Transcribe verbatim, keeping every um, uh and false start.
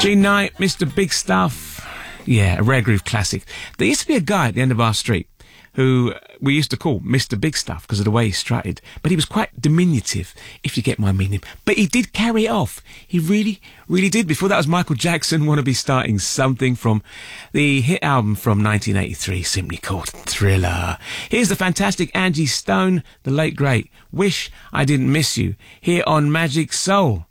Gene Knight, Mister Big Stuff. Yeah, a rare groove classic. There used to be a guy at the end of our street who we used to call Mister Big Stuff because of the way he strutted. But he was quite diminutive, if you get my meaning. But he did carry it off. He really, really did. Before that was Michael Jackson, Wanna Be Starting Something, from the hit album from nineteen eighty-three, simply called Thriller. Here's the fantastic Angie Stone, the late great, Wish I Didn't Miss You, here on Magic Soul.